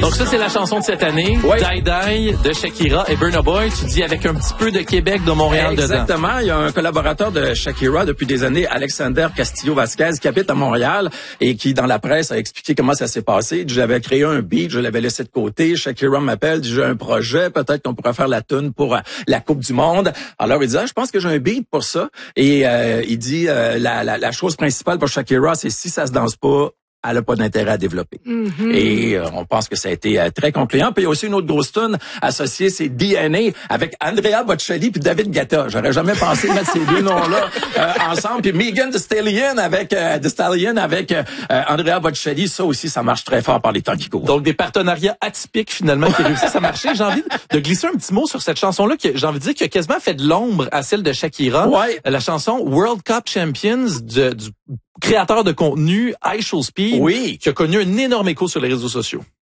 Donc ça, c'est la chanson de cette année. Oui. Die Die de Shakira et Burna Boy. Tu dis avec un petit peu de Québec, de Montréal dedans. Exactement. Il y a un collaborateur de Shakira depuis des années, Alexander Castillo-Vasquez, qui habite à Montréal et qui, dans la presse, a expliqué comment ça s'est passé. J'avais créé un beat, je l'avais laissé de côté. Shakira m'appelle, dit j'ai un projet, peut-être qu'on pourrait faire la tune pour la Coupe du Monde. Alors il dit je pense que j'ai un beat pour ça. Et il dit la chose principale pour Shakira, c'est si ça se danse pas, elle n'a pas d'intérêt à développer. Mm-hmm. Et on pense que ça a été très concluant. Puis il y a aussi une autre grosse tune associée, c'est DNA, avec Andrea Bocelli puis David Guetta. J'aurais jamais pensé mettre ces deux noms-là ensemble. Puis Megan Thee Stallion avec Andrea Bocelli, ça aussi, ça marche très fort par les temps qui courent. Donc des partenariats atypiques finalement qui réussissent à marcher. J'ai envie de glisser un petit mot sur cette chanson-là que j'ai envie de dire qui a quasiment fait de l'ombre à celle de Shakira. Ouais. La chanson World Cup Champions du créateur de contenu IShowSpeed, oui, qui a connu un énorme écho sur les réseaux sociaux.